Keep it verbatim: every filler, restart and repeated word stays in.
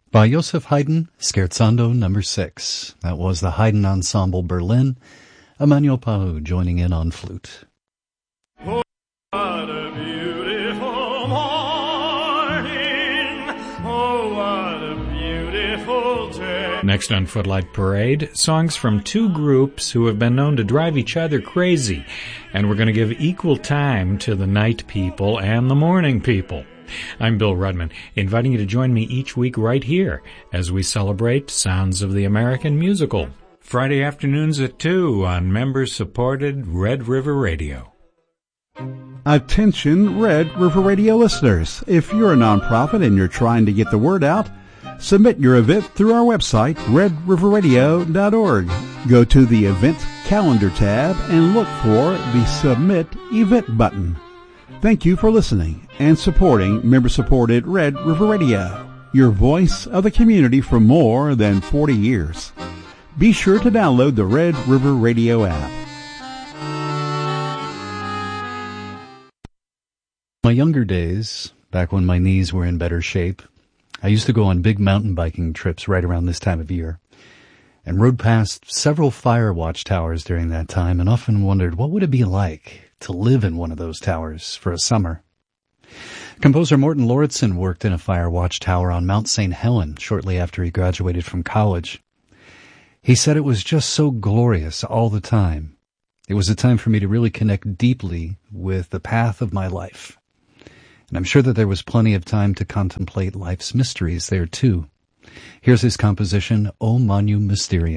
By Joseph Haydn, Scherzando number six. That was the Haydn Ensemble Berlin. Emmanuel Pahou joining in on flute. Oh, what a beautiful morning. Oh, what a beautiful day. Next on Footlight Parade, songs from two groups who have been known to drive each other crazy. And we're going to give equal time to the night people and the morning people. I'm Bill Rudman, inviting you to join me each week right here as we celebrate Sounds of the American Musical. Friday afternoons at two on member-supported Red River Radio. Attention, Red River Radio listeners. If you're a nonprofit and you're trying to get the word out, submit your event through our website, red river radio dot org. Go to the Event Calendar tab and look for the Submit Event button. Thank you for listening and supporting member-supported Red River Radio, your voice of the community for more than forty years. Be sure to download the Red River Radio app. My younger days, back when my knees were in better shape, I used to go on big mountain biking trips right around this time of year and rode past several fire watch towers during that time and often wondered what would it be like to live in one of those towers for a summer. Composer Morton Lauritsen worked in a fire watch tower on Mount Saint Helen shortly after he graduated from college. He said it was just so glorious all the time. It was a time for me to really connect deeply with the path of my life. And I'm sure that there was plenty of time to contemplate life's mysteries there too. Here's his composition, O Magnum Mysterium.